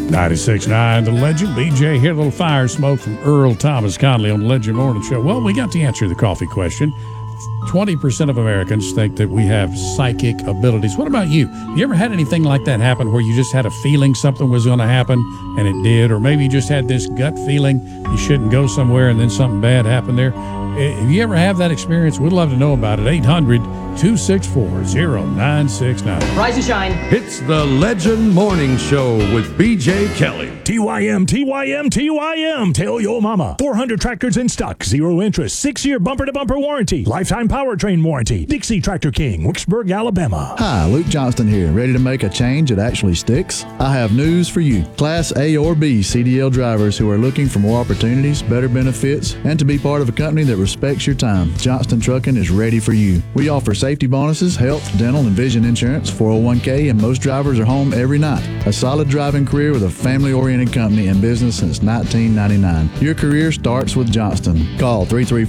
96.9 The Legend. BJ here. A little fire smoke from Earl Thomas Conley on the Legend Morning Show. Well, we got to answer the coffee question. 20% of Americans think that we have psychic abilities. What about you? You ever had anything like that happen where you just had a feeling something was going to happen and it did? Or maybe you just had this gut feeling you shouldn't go somewhere and then something bad happened there? If you ever have that experience, we'd love to know about it. 800-264-0969. Rise and shine. It's the Legend Morning Show with BJ Kelly. TYM, TYM, TYM. Tell your mama. 400 tractors in stock, 0 interest, 6-year bumper-to-bumper warranty, lifetime powertrain warranty. Dixie Tractor King, Wicksburg, Alabama. Hi, Luke Johnston here. Ready to make a change that actually sticks? I have news for you. Class A or B CDL drivers who are looking for more opportunities, better benefits, and to be part of a company that respects your time. Johnston Trucking is ready for you. We offer safety bonuses, health, dental, and vision insurance, 401k, and most drivers are home every night. A solid driving career with a family-oriented company in business since 1999. Your career starts with Johnston. Call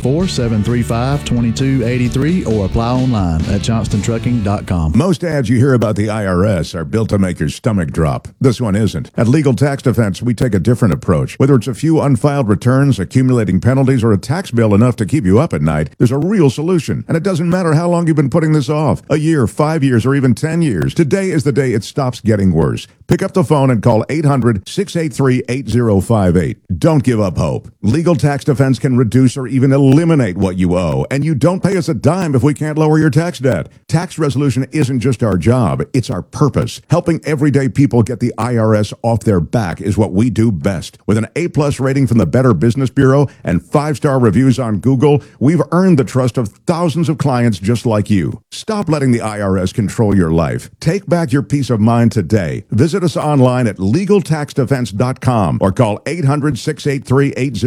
334-735-2283 or apply online at johnstontrucking.com. Most ads you hear about the IRS are built to make your stomach drop. This one isn't. At Legal Tax Defense, we take a different approach. Whether it's a few unfiled returns, accumulating penalties, or a tax bill enough to keep you up at night, there's a real solution. And it doesn't matter how long you've been putting this off. A year, 5 years, or even 10 years. Today is the day it stops getting worse. Pick up the phone and call 800-683-8058. Don't give up hope. Legal Tax Defense can reduce or even eliminate what you owe, and you don't pay us a dime if we can't lower your tax debt. Tax resolution isn't just our job, it's our purpose. Helping everyday people get the IRS off their back is what we do best. With an A-plus rating from the Better Business Bureau and 5-star reviews on Google, we've earned the trust of thousands of clients just like you. Stop letting the IRS control your life. Take back your peace of mind today. Visit us online at LegalTaxDefense.com or call 800-683-8058.